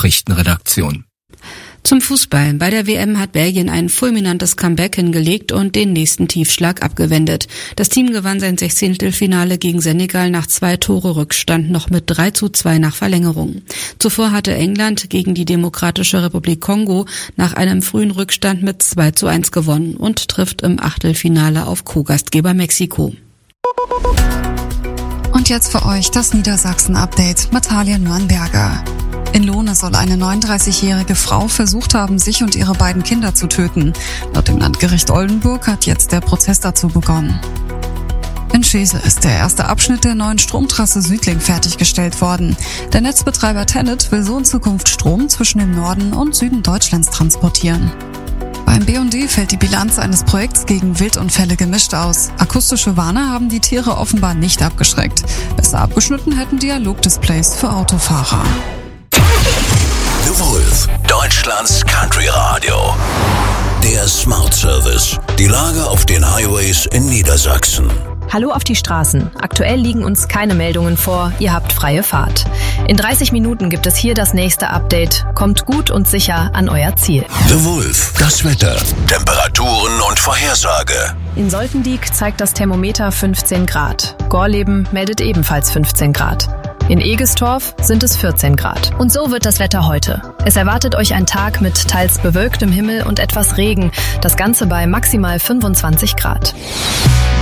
Nachrichtenredaktion. Zum Fußball. Bei der WM hat Belgien ein fulminantes Comeback hingelegt und den nächsten Tiefschlag abgewendet. Das Team gewann sein 16. gegen Senegal nach 2 Tore Rückstand noch mit 3:2 nach Verlängerung. Zuvor hatte England gegen die Demokratische Republik Kongo nach einem frühen Rückstand mit 2:1 gewonnen und trifft im Achtelfinale auf Co-Gastgeber Mexiko. Und jetzt für euch das Niedersachsen-Update mit Halia Nürnberger. In Lohne soll eine 39-jährige Frau versucht haben, sich und ihre beiden Kinder zu töten. Laut dem Landgericht Oldenburg hat jetzt der Prozess dazu begonnen. In Schese ist der erste Abschnitt der neuen Stromtrasse Südling fertiggestellt worden. Der Netzbetreiber TenneT will so in Zukunft Strom zwischen dem Norden und Süden Deutschlands transportieren. Beim BND fällt die Bilanz eines Projekts gegen Wildunfälle gemischt aus. Akustische Warner haben die Tiere offenbar nicht abgeschreckt. Besser abgeschnitten hätten Dialogdisplays für Autofahrer. The Wolf, Deutschlands Country Radio. Der Smart Service. Die Lage auf den Highways in Niedersachsen. Hallo auf die Straßen. Aktuell liegen uns keine Meldungen vor. Ihr habt freie Fahrt. In 30 Minuten gibt es hier das nächste Update. Kommt gut und sicher an euer Ziel. The Wolf, das Wetter, Temperaturen und Vorhersage. In Soltendiek zeigt das Thermometer 15 Grad. Gorleben meldet ebenfalls 15 Grad. In Egestorf sind es 14 Grad. Und so wird das Wetter heute. Es erwartet euch ein Tag mit teils bewölktem Himmel und etwas Regen. Das Ganze bei maximal 25 Grad.